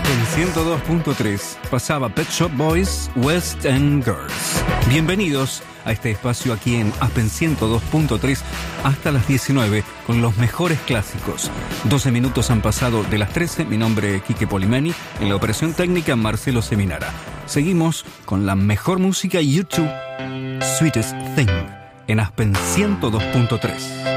Aspen 102.3 pasaba Pet Shop Boys, West End Girls. Bienvenidos a este espacio aquí en Aspen 102.3 hasta las 19 con los mejores clásicos. 12 minutos han pasado de las 13. Mi nombre es Quique Polimeni. En la operación técnica, Marcelo Seminara. Seguimos con la mejor música YouTube, Sweetest Thing, en Aspen 102.3.